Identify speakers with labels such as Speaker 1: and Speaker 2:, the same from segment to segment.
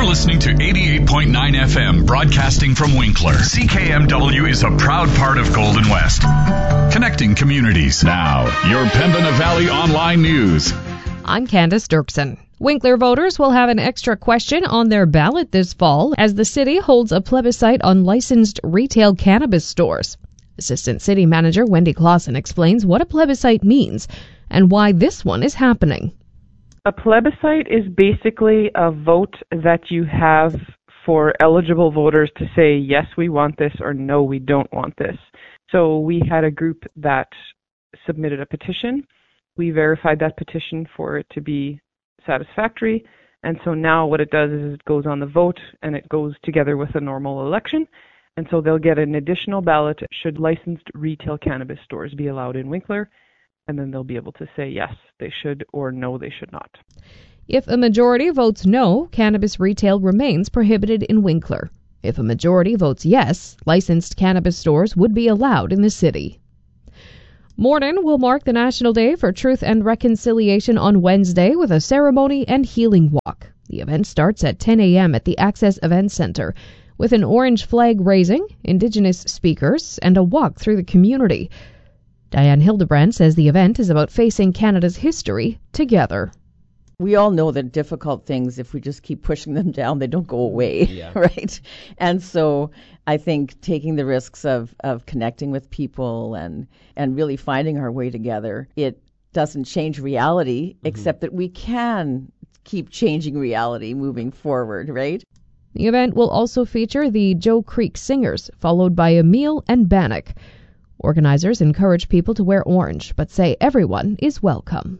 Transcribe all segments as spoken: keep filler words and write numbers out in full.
Speaker 1: listening to eighty-eight point nine F M, broadcasting from Winkler. C K M W is a proud part of Golden West, connecting communities. Now, your Pembina Valley Online News.
Speaker 2: I'm Candace Dirksen. Winkler voters will have an extra question on their ballot this fall as the city holds a plebiscite on licensed retail cannabis stores. Assistant City Manager Wendy Clausen explains what a plebiscite means and why this one is happening.
Speaker 3: A plebiscite is basically a vote that you have for eligible voters to say, yes, we want this, or no, we don't want this. So we had a group that submitted a petition. We verified that petition for it to be satisfactory. And so now what it does is it goes on the vote and it goes together with a normal election. And so they'll get an additional ballot should licensed retail cannabis stores be allowed in Winkler. And then they'll be able to say yes, they should, or no, they should not.
Speaker 2: If a majority votes no, cannabis retail remains prohibited in Winkler. If a majority votes yes, licensed cannabis stores would be allowed in the city. Morden will mark the National Day for Truth and Reconciliation on Wednesday with a ceremony and healing walk. The event starts at ten a.m. at the Access Event Centre with an orange flag raising, Indigenous speakers, and a walk through the community. Diane Hildebrand says the event is about facing Canada's history together.
Speaker 4: We all know that difficult things, if we just keep pushing them down, they don't go away, yeah. Right? And so I think taking the risks of, of connecting with people and, and really finding our way together, it doesn't change reality, mm-hmm. except that we can keep changing reality moving forward, right?
Speaker 2: The event will also feature the Joe Creek Singers, followed by Emil and Bannock. Organizers encourage people to wear orange, but say everyone is welcome.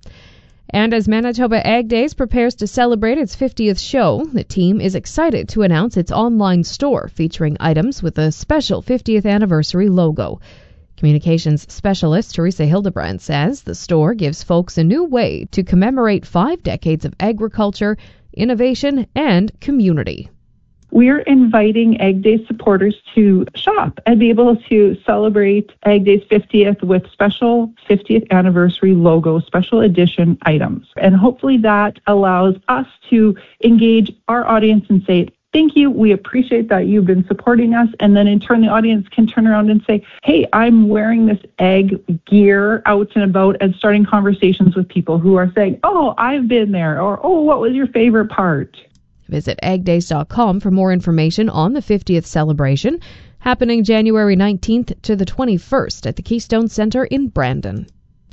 Speaker 2: And as Manitoba Ag Days prepares to celebrate its fiftieth show, the team is excited to announce its online store featuring items with a special fiftieth anniversary logo. Communications specialist Teresa Hildebrand says the store gives folks a new way to commemorate five decades of agriculture, innovation, and community.
Speaker 5: We're inviting Ag Day supporters to shop and be able to celebrate Ag Day's fiftieth with special fiftieth anniversary logo, special edition items. And hopefully that allows us to engage our audience and say, thank you, we appreciate that you've been supporting us. And then in turn, the audience can turn around and say, hey, I'm wearing this ag gear out and about, and starting conversations with people who are saying, oh, I've been there, or oh, what was your favorite part?
Speaker 2: Visit ag days dot com for more information on the fiftieth celebration, happening January nineteenth to the twenty-first at the Keystone Center in Brandon.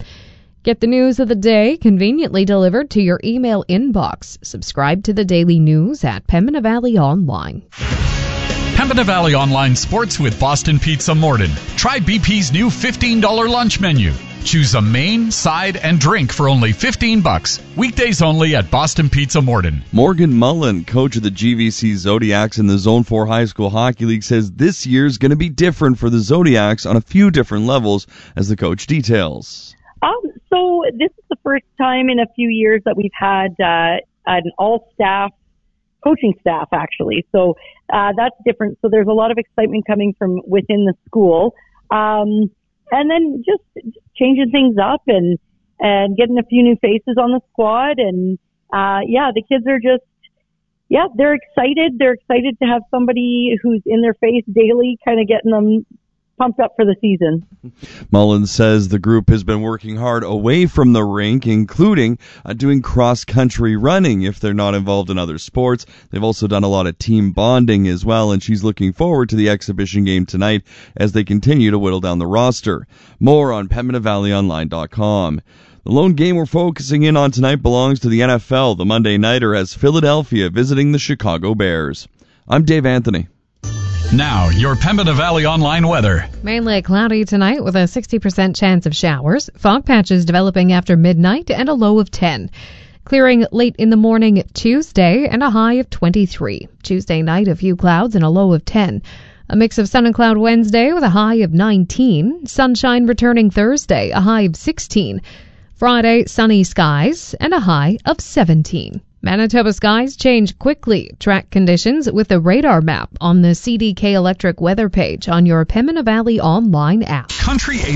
Speaker 2: Get the news of the day conveniently delivered to your email inbox. Subscribe to the daily news at Pembina Valley Online.
Speaker 1: Pembina Valley Online Sports with Boston Pizza Morden. Try B P's new fifteen dollars lunch menu. Choose a main, side, and drink for only fifteen bucks. Weekdays only at Boston Pizza Morden.
Speaker 6: Morgan Mullen, coach of the G V C Zodiacs in the Zone four High School Hockey League, says this year's going to be different for the Zodiacs on a few different levels, as the coach details.
Speaker 7: Um, so this is the first time in a few years that we've had uh, an all-staff coaching staff, actually. So uh, that's different. So there's a lot of excitement coming from within the school. Um, and then just, just changing things up and, and getting a few new faces on the squad. And, uh, yeah, the kids are just, yeah, they're excited. They're excited to have somebody who's in their face daily, kind of getting them pumped up for the season.
Speaker 6: Mullins says the group has been working hard away from the rink, including uh, doing cross-country running if they're not involved in other sports. They've also done a lot of team bonding as well, and she's looking forward to the exhibition game tonight as they continue to whittle down the roster. More on Pembina Valley Online dot com. The lone game we're focusing in on tonight belongs to the N F L. The Monday Nighter has Philadelphia visiting the Chicago Bears. I'm Dave Anthony.
Speaker 1: Now, your Pembina Valley Online weather.
Speaker 2: Mainly cloudy tonight with a sixty percent chance of showers. Fog patches developing after midnight and a low of ten. Clearing late in the morning Tuesday and a high of twenty-three. Tuesday night, a few clouds and a low of ten. A mix of sun and cloud Wednesday with a high of nineteen. Sunshine returning Thursday, a high of sixteen. Friday, sunny skies and a high of seventeen. Manitoba skies change quickly. Track conditions with the radar map on the C D K Electric weather page on your Pembina Valley Online app.
Speaker 1: Country